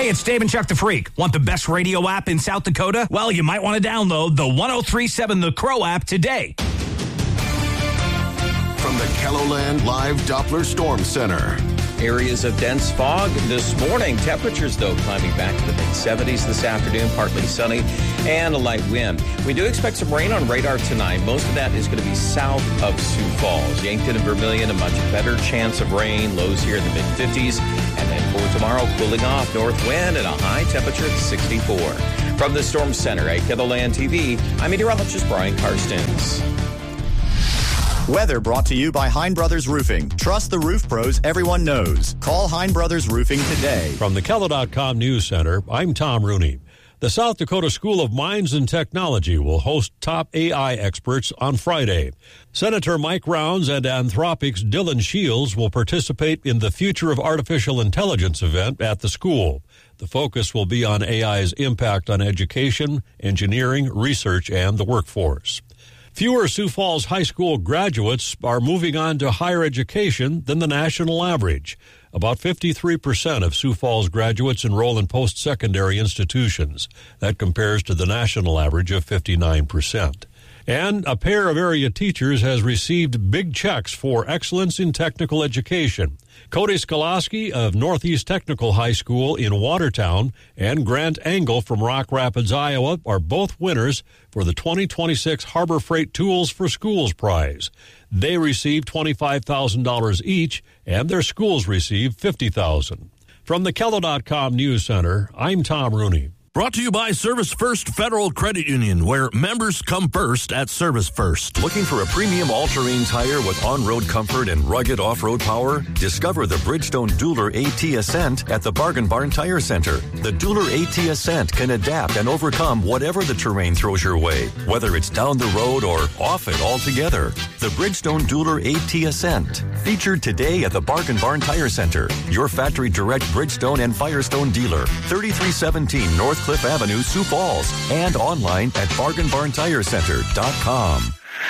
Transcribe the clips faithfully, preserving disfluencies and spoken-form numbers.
Hey, it's Dave and Chuck the Freak. Want the best radio app in South Dakota? Well, you might want to download the ten thirty-seven The Crow app today. From the KELOLAND Live Doppler Storm Center. Areas of dense fog this morning. Temperatures, though, climbing back to the mid-seventies this afternoon, partly sunny, and a light wind. We do expect some rain on radar tonight. Most of that is going to be south of Sioux Falls. Yankton and Vermilion, a much better chance of rain. Lows here in the mid-fifties. And then for tomorrow, cooling off, north wind and a high temperature of sixty-four. From the Storm Center at KELOLAND T V, I'm meteorologist Brian Karstens. Weather brought to you by Hein Brothers Roofing. Trust the roof pros everyone knows. Call Hein Brothers Roofing today. From the Kelo dot com News Center, I'm Tom Rooney. The South Dakota School of Mines and Technology will host top A I experts on Friday. Senator Mike Rounds and Anthropic's Dylan Shields will participate in the Future of Artificial Intelligence event at the school. The focus will be on A I's impact on education, engineering, research, and the workforce. Fewer Sioux Falls High School graduates are moving on to higher education than the national average. About fifty-three percent of Sioux Falls graduates enroll in post-secondary institutions. That compares to the national average of fifty-nine percent. And a pair of area teachers has received big checks for excellence in technical education. Cody Skolaski of Northeast Technical High School in Watertown and Grant Engel from Rock Rapids, Iowa are both winners for the twenty twenty-six Harbor Freight Tools for Schools Prize. They received twenty-five thousand dollars each, and their schools received fifty thousand dollars. From the Kelo dot com News Center, I'm Tom Rooney. Brought to you by Service First Federal Credit Union, where members come first at Service First. Looking for a premium all-terrain tire with on-road comfort and rugged off-road power? Discover the Bridgestone Dueler AT Ascent at the Bargain Barn Tire Center. The Dueler AT Ascent can adapt and overcome whatever the terrain throws your way, whether it's down the road or off it altogether. The Bridgestone Dueler AT Ascent, featured today at the Bargain Barn Tire Center, your factory direct Bridgestone and Firestone dealer, thirty-three seventeen North Cliff Avenue, Sioux Falls, and online at bargain barn tire center dot com.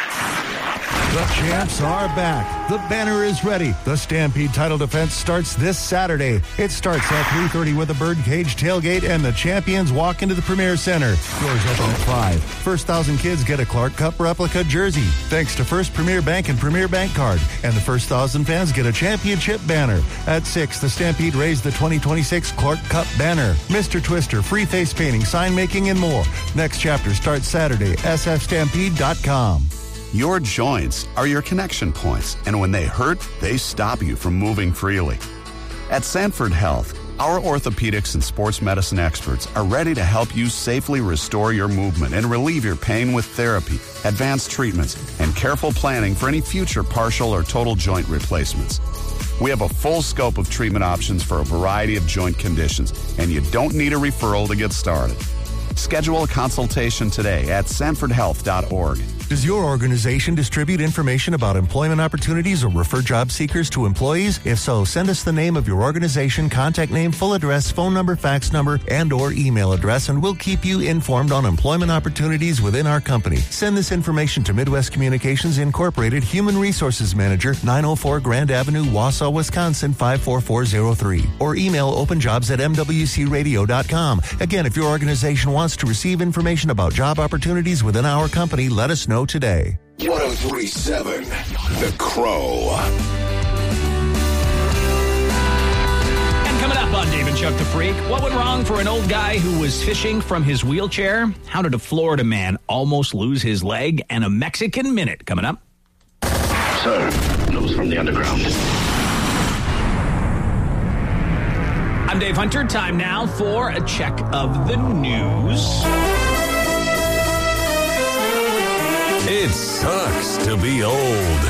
The champs are back. The banner is ready. The Stampede title defense starts this Saturday. It starts at three thirty with a birdcage tailgate, and the champions walk into the Premier Center. Doors open at five. First thousand kids get a Clark Cup replica jersey, thanks to First Premier Bank and Premier Bank Card. And the first thousand fans get a championship banner. At six, the Stampede raised the twenty twenty-six Clark Cup banner. Mister Twister, free face painting, sign making, and more. Next chapter starts Saturday. S F stampede dot com. Your joints are your connection points, and when they hurt, they stop you from moving freely. At Sanford Health, our orthopedics and sports medicine experts are ready to help you safely restore your movement and relieve your pain with therapy, advanced treatments, and careful planning for any future partial or total joint replacements. We have a full scope of treatment options for a variety of joint conditions, and you don't need a referral to get started. Schedule a consultation today at sanford health dot org. Does your organization distribute information about employment opportunities or refer job seekers to employees? If so, send us the name of your organization, contact name, full address, phone number, fax number, and or email address, and we'll keep you informed on employment opportunities within our company. Send this information to Midwest Communications Incorporated, Human Resources Manager, nine oh four Grand Avenue, Wausau, Wisconsin, five four four zero three. Or email openjobs at m w c radio dot com. Again, if your organization wants to receive information about job opportunities within our company, let us know today. ten thirty-seven The Crow. And coming up on Dave and Chuck the Freak, what went wrong for an old guy who was fishing from his wheelchair? How did a Florida man almost lose his leg? And a Mexican Minute coming up. Sir, news from the underground. I'm Dave Hunter. Time now for a check of the news. It sucks to be old.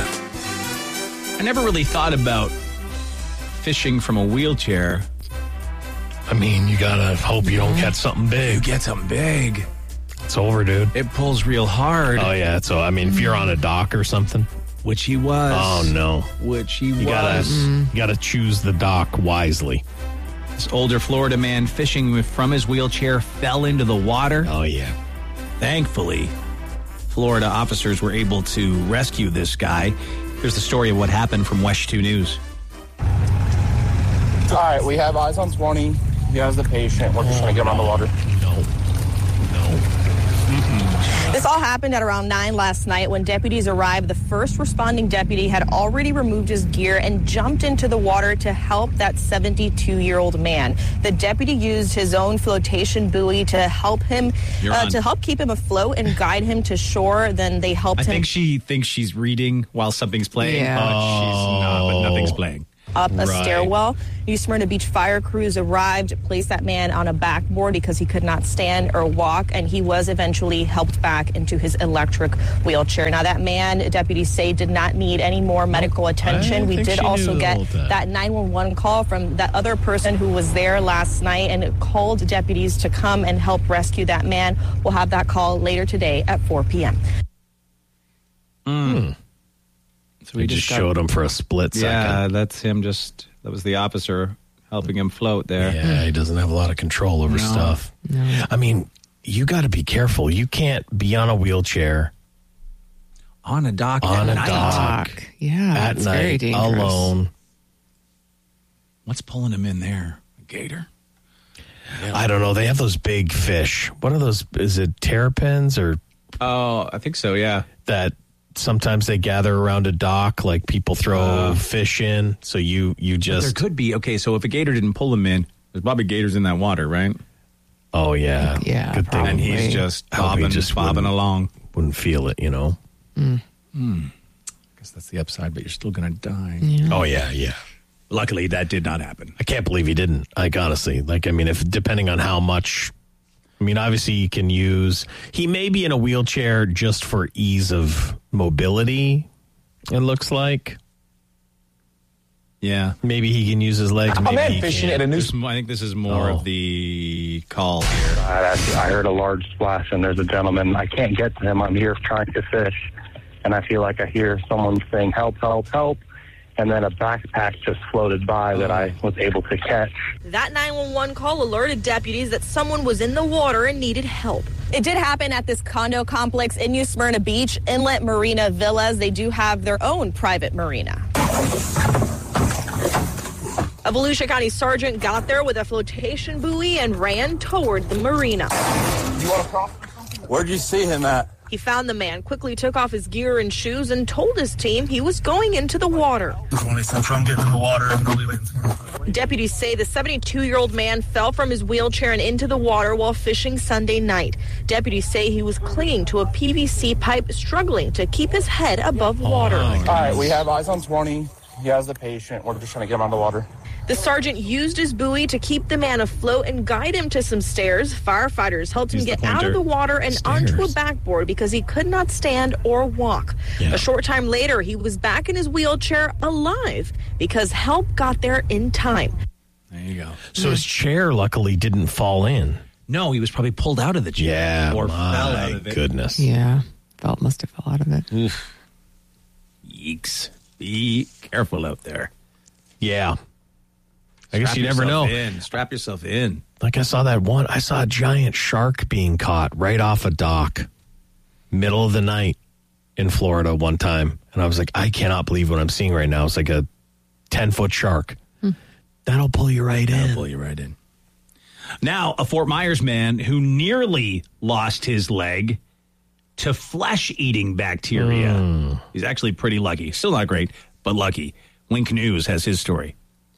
I never really thought about fishing from a wheelchair. I mean, you gotta hope you don't catch something big. You get something big. It's over, dude. It pulls real hard. Oh, yeah. So, I mean, if you're on a dock or something. Which he was. Oh, no. Which he you was. Gotta, mm. You gotta choose the dock wisely. This older Florida man fishing from his wheelchair fell into the water. Oh, yeah. Thankfully, Florida officers were able to rescue this guy. Here's the story of what happened from Wesh two News. All right, we have eyes on twenty. He has the patient. We're just trying to get him on the water. No. No. Mm-hmm. This all happened at around nine last night. When deputies arrived, the first responding deputy had already removed his gear and jumped into the water to help that seventy-two-year-old man. The deputy used his own flotation buoy to help him, uh, to help keep him afloat and guide him to shore. Then they helped I him. think she thinks she's reading while something's playing, Yeah. but she's not, but nothing's playing. Up a Right. stairwell. New Smyrna Beach fire crews arrived, placed that man on a backboard because he could not stand or walk, and he was eventually helped back into his electric wheelchair. Now, that man, deputies say, did not need any more medical attention. We think did she also knew get all that. that nine one one call from that other person who was there last night and called deputies to come and help rescue that man. We'll have that call later today at four p.m. Mm. So he just, showed him for a split second. Yeah, that's him just, that was the officer helping him float there. Yeah, he doesn't have a lot of control over No. stuff. I mean, you got to be careful. You can't be on a wheelchair. On a dock On at a night. dock. Yeah, At it's very night, dangerous. alone. What's pulling him in there? A gator? I don't know. They have those big fish. What are those? Is it terrapins or Oh, I think so, yeah. that sometimes they gather around a dock, like people throw Uh, fish in. So you, you But there just, could be, okay, so if a gator didn't pull him in, there's probably gators in that water, right? oh yeah. Yeah, Good thing. And he's just I hope he bobbing, just bobbing wouldn't- along. Wouldn't feel it, you know? I guess that's the upside, but you're still going to die. Oh yeah, yeah. Luckily, that did not happen. I can't believe he didn't. Like, honestly, like, I mean, if depending on how much, I mean, obviously he can use, he may be in a wheelchair just for ease of mobility, it looks like. Yeah. Maybe he can use his legs. Maybe A man he fishing can't. at a new This, I think this is more Oh. of the call here. I, I heard a large splash, and there's a gentleman. I can't get to him. I'm here trying to fish, and I feel like I hear someone saying, help, help, help. And then a backpack just floated by that I was able to catch. That nine one one call alerted deputies that someone was in the water and needed help. It did happen at this condo complex in New Smyrna Beach, Inlet Marina Villas. They do have their own private marina. A Volusia County sergeant got there with a flotation buoy and ran toward the marina. You want to cross? Where'd you see him at? He found the man, quickly took off his gear and shoes, and told his team he was going into the water. I'm trying to get in the water. Deputies say the seventy-two-year-old man fell from his wheelchair and into the water while fishing Sunday night. Deputies say he was clinging to a P V C pipe, struggling to keep his head above water. All right, we have eyes on twenty. He has the patient. We're just trying to get him on the water. The sergeant used his buoy to keep the man afloat and guide him to some stairs. Firefighters helped him Use the get out of pointer. the water and onto a backboard because he could not stand or walk. Yeah. A short time later, he was back in his wheelchair alive because help got there in time. There you go. So his chair luckily didn't fall in. No, he was probably pulled out of the chair. Yeah, or my fell out of it. goodness. Yeah, felt must have fell out of it. Oof. Yeeks. Be careful out there. Yeah. I guess Strap you never know. yourself in. Strap yourself in. Like I saw that one, I saw a giant shark being caught right off a dock, middle of the night in Florida one time. And I was like, I cannot believe what I'm seeing right now. It's like a ten-foot shark. Hmm. That'll pull you right That'll in. pull you right in. Now, a Fort Myers man who nearly lost his leg to flesh-eating bacteria. Mm. He's actually pretty lucky. Still not great, but lucky. Wink News has his story.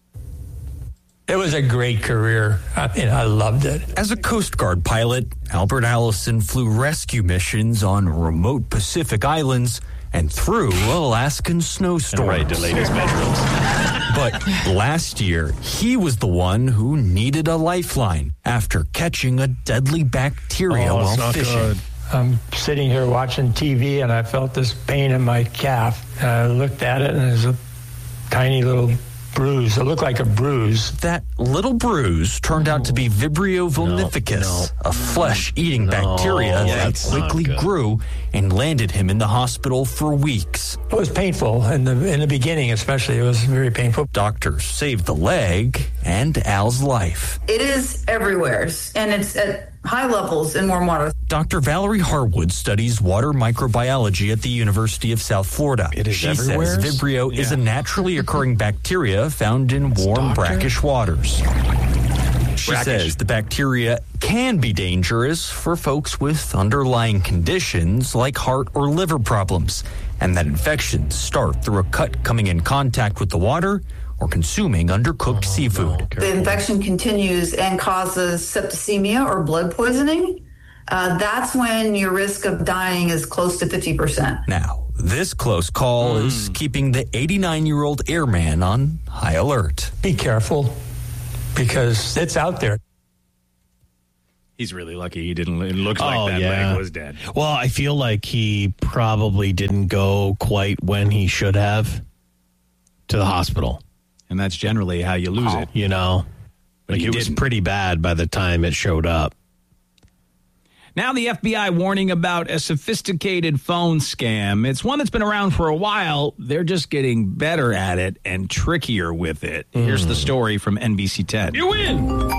It was a great career, and I loved it. As a Coast Guard pilot, Albert Allison flew rescue missions on remote Pacific islands and through Alaskan snowstorms. Right, delayed his bedrooms. But last year, he was the one who needed a lifeline after catching a deadly bacteria Oh, while it's not fishing. good. I'm sitting here watching T V, and I felt this pain in my calf. And I looked at it, and there's a tiny little bruise. It looked like a bruise. That little bruise turned out to be Vibrio vulnificus, No, no. a flesh-eating No, bacteria that that's not quickly good. grew and landed him in the hospital for weeks. It was painful in the in the beginning, especially. It was very painful. Doctors saved the leg and Al's life. It is everywhere, and it's at high levels in warm water. Doctor Valerie Harwood studies water microbiology at the University of South Florida. It is she everywhere? says Vibrio is Yeah. a naturally occurring bacteria found in warm, doctor? brackish waters. She She Brackish. says the bacteria can be dangerous for folks with underlying conditions like heart or liver problems, and that infections start through a cut coming in contact with the water or consuming undercooked oh, seafood. No, the infection continues and causes septicemia or blood poisoning. Uh, that's when your risk of dying is close to fifty percent. Now, this close call mm. is keeping the eighty-nine-year-old airman on high alert. Be careful, because it's out there. He's really lucky he didn't. It looks like oh, that yeah. leg was dead. Well, I feel like he probably didn't go quite when he should have to the hospital. And that's generally how you lose oh. it. You know, But like he it was didn't. pretty bad by the time it showed up. Now the F B I warning about a sophisticated phone scam. It's one that's been around for a while. They're just getting better at it and trickier with it. Mm. Here's the story from N B C ten. You win!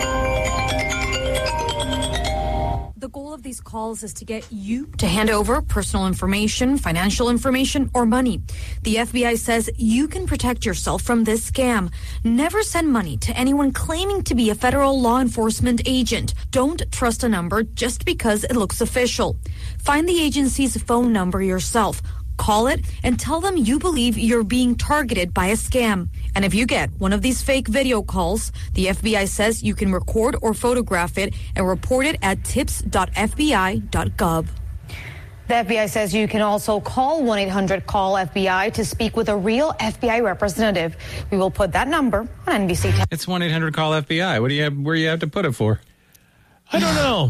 The goal of these calls is to get you to hand over personal information, financial information, or money. The F B I says you can protect yourself from this scam. Never send money to anyone claiming to be a federal law enforcement agent. Don't trust a number just because it looks official. Find the agency's phone number yourself. Call it and tell them you believe you're being targeted by a scam. And if you get one of these fake video calls, the F B I says you can record or photograph it and report it at tips dot f b i dot gov. The F B I says you can also call one eight hundred call F B I to speak with a real F B I representative. We will put that number on N B C ten. It's one eight hundred call F B I. What do you have, where do you have to put it for? I don't know.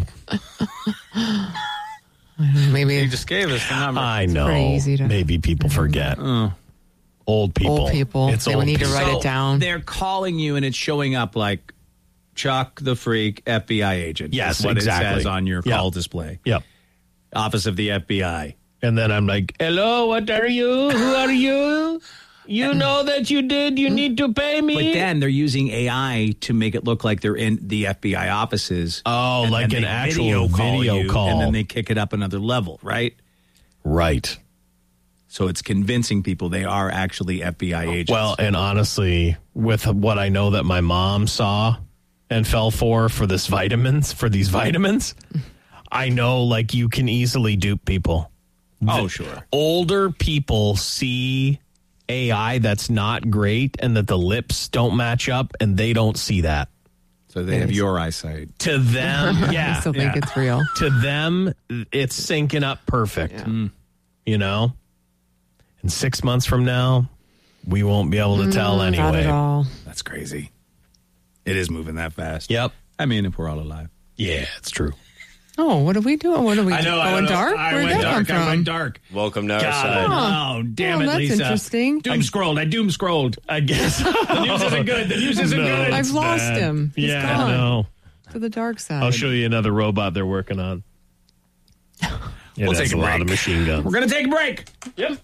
Maybe you just gave us the number. I know. Crazy to... Maybe people forget. Oh. Old people. Old people. It's they old would need people. to write So it down. They're calling you and it's showing up like Chuck the Freak, F B I agent. Yes, That's what exactly. it says on your Yep. call display. Yep. Office of the F B I. And then I'm like, hello, what are you? Who are you? You know that you did. You need to pay me. But then they're using A I to make it look like they're in the F B I offices. Oh, and like then an they actual call video you, call. And then they kick it up another level, right? Right. So it's convincing people they are actually F B I agents. Well, and honestly, with what I know that my mom saw and fell for for this vitamins, for these vitamins, I know like you can easily dupe people. Oh, The sure. Older people see A I that's not great and that the lips don't match up and they don't see that. So they have your eyesight. To them, yeah. I still think yeah. it's real. To them, it's syncing up perfect. Yeah. Mm. You know? And six months from now, we won't be able to tell Mm, anyway. Not at all. That's crazy. It is moving that fast. Yep. I mean, if we're all alive. Yeah, it's true. Oh, what are we doing? What are we I know. doing? I Going know. dark? I Where'd went that dark. come I from? went dark. Welcome to our God, side. oh, damn Oh, it, that's Lisa. interesting. Doom scrolled. I doom scrolled. I guess. The news isn't good. The news isn't No. good. I've lost bad. him. He's yeah, gone. I know. To the dark side. I'll show you another robot they're working on. It We'll has take a a lot break. of machine guns. We're going to take a break. Yep.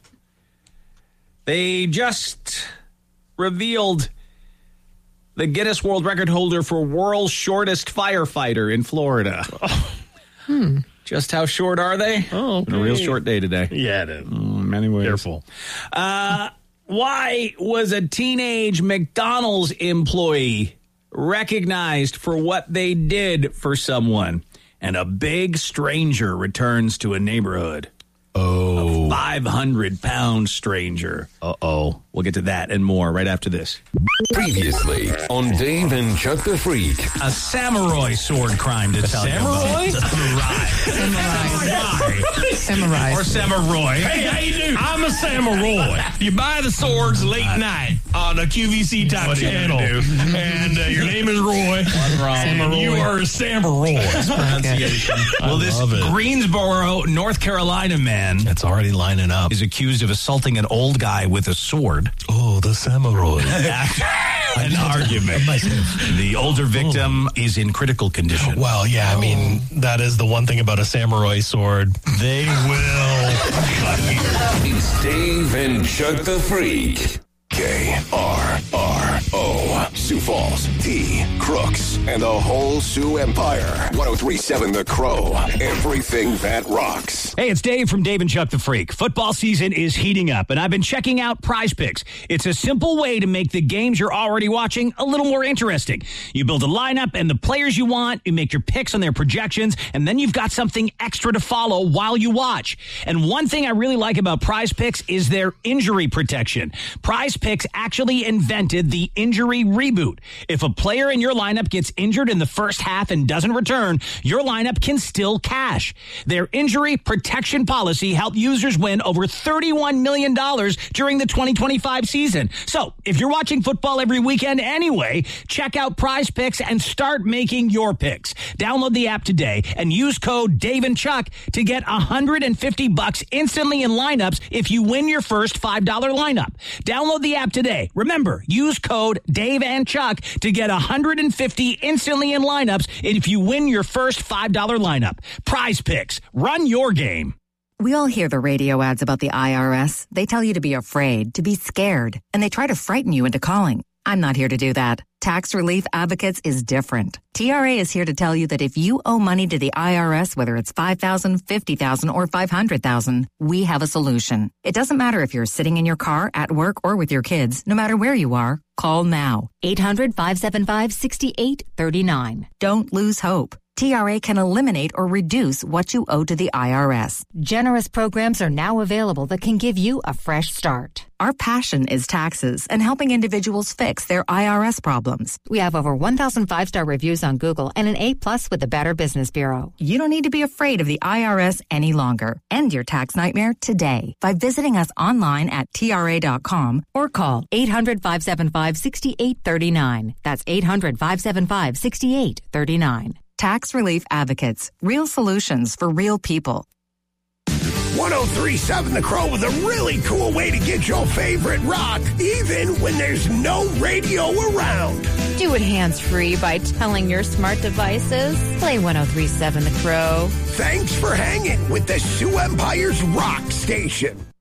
They just revealed the Guinness World Record holder for world's shortest firefighter in Florida. Hmm. Just how short are they? Oh, It's been a real okay. short day today. Yeah, it is. Mm, in many ways. Careful. Uh, why was a teenage McDonald's employee recognized for what they did for someone? And a big stranger returns to a neighborhood. Oh. A five hundred pound stranger. Uh-oh. We'll get to that and more right after this. Previously on Dave and Chuck the Freak. A samurai sword crime to tell samurai? you about. Samurai? Samurai. Or samurai. Hey, how you do? I'm a samurai. You buy the swords late night on a Q V C type channel. And uh, your name is Roy. What's wrong? And you are a samurai. Pronunciation. Well, this love it. Greensboro, North Carolina man It's already lining up. is accused of assaulting an old guy with a sword. Oh, the samurai. An argument. The older victim is in critical condition. Well, yeah, I mean, that is the one thing about a samurai sword. They will cut you. It's Dave and Chuck the Freak. K R R O. Sioux Falls, T, Crooks, and the whole Sioux Empire. one oh three point seven The Crow. Everything that rocks. Hey, it's Dave from Dave and Chuck the Freak. Football season is heating up, and I've been checking out Prize Picks. It's a simple way to make the games you're already watching a little more interesting. You build a lineup and the players you want, you make your picks on their projections, and then you've got something extra to follow while you watch. And one thing I really like about Prize Picks is their injury protection. Prize Picks actually invented the injury reboot. If a player in your lineup gets injured in the first half and doesn't return, your lineup can still cash. Their injury protection policy helped users win over thirty-one million dollars during the twenty twenty-five season. So if you're watching football every weekend anyway, check out Prize Picks and start making your picks. Download the app today and use code Dave and Chuck to get one hundred fifty bucks instantly in lineups if you win your first five dollar lineup. Download the app today. Remember, use code Dave and Chuck to get one hundred fifty instantly in lineups if you win your first five dollar lineup. Prize Picks. Run your game. We all hear the radio ads about the I R S. They tell you to be afraid, to be scared, and they try to frighten you into calling. I'm not here to do that. Tax Relief Advocates is different. T R A is here to tell you that if you owe money to the I R S, whether it's five thousand dollars, fifty thousand dollars, or five hundred thousand dollars, we have a solution. It doesn't matter if you're sitting in your car, at work, or with your kids. No matter where you are, call now. eight hundred, five seven five, six eight three nine. Don't lose hope. T R A can eliminate or reduce what you owe to the I R S. Generous programs are now available that can give you a fresh start. Our passion is taxes and helping individuals fix their I R S problems. We have over one thousand five-star reviews on Google and an A-plus with the Better Business Bureau. You don't need to be afraid of the I R S any longer. End your tax nightmare today by visiting us online at T R A dot com or call eight hundred, five seven five, six eight three nine. That's eight hundred, five seven five, six eight three nine. Tax Relief Advocates. Real solutions for real people. one oh three point seven The Crow with a really cool way to get your favorite rock, even when there's no radio around. Do it hands-free by telling your smart devices. Play one oh three point seven The Crow. Thanks for hanging with the Sioux Empire's rock station.